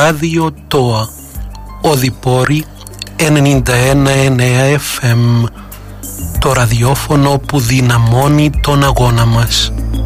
ράδιο ΤΟΑ, Οδυπόρη 91,9 FM, το ραδιόφωνο που δυναμώνει τον αγώνα μας.